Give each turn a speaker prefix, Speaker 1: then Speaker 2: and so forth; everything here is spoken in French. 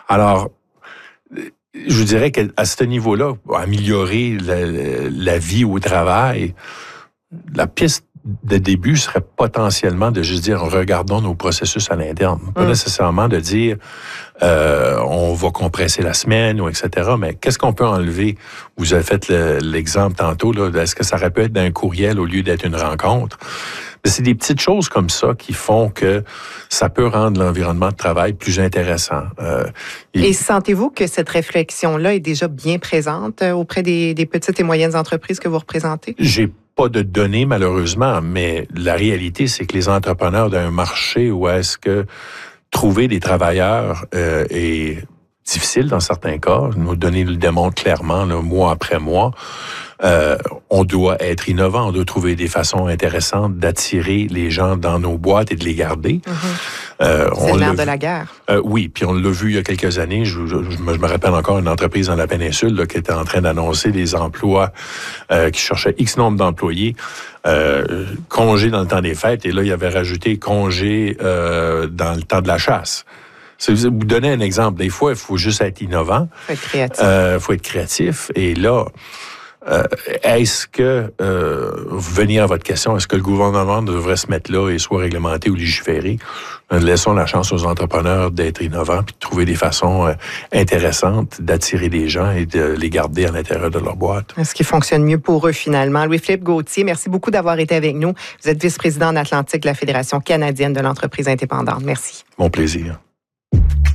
Speaker 1: Alors, je dirais qu'à ce niveau-là, améliorer la vie au travail, la piste de début serait potentiellement de juste dire regardons nos processus à l'interne. Pas nécessairement de dire on va compresser la semaine ou etc. Mais qu'est-ce qu'on peut enlever? Vous avez fait l'exemple tantôt, là, est-ce que ça aurait pu être d'un courriel au lieu d'être une rencontre? Mais c'est des petites choses comme ça qui font que ça peut rendre l'environnement de travail plus intéressant.
Speaker 2: Et sentez-vous que cette réflexion-là est déjà bien présente auprès des petites et moyennes entreprises que vous représentez?
Speaker 1: J'ai pas de données, malheureusement, mais la réalité, c'est que les entrepreneurs d'un marché où est-ce que trouver des travailleurs est difficile dans certains cas, nos données le démontrent clairement, là, mois après mois, on doit être innovant, on doit trouver des façons intéressantes d'attirer les gens dans nos boîtes et de les garder.
Speaker 2: C'est le nerf de la guerre.
Speaker 1: Oui, puis on l'a vu il y a quelques années. Je me rappelle encore une entreprise dans la péninsule là, qui était en train d'annoncer des emplois, qui cherchait X nombre d'employés, congé dans le temps des fêtes, et là, il avait rajouté congé dans le temps de la chasse. Vous donnez un exemple. Des fois, il faut juste être innovant.
Speaker 2: Il faut être créatif.
Speaker 1: Faut être créatif. Et là, est-ce que, venir à votre question, est-ce que le gouvernement devrait se mettre là et soit réglementer ou légiférer? Laissons la chance aux entrepreneurs d'être innovants puis de trouver des façons intéressantes d'attirer des gens et de les garder à l'intérieur de leur boîte.
Speaker 2: Ce qui fonctionne mieux pour eux, finalement. Louis-Philippe Gauthier, merci beaucoup d'avoir été avec nous. Vous êtes vice-président en Atlantique de la Fédération canadienne de l'entreprise indépendante. Merci.
Speaker 1: Mon plaisir.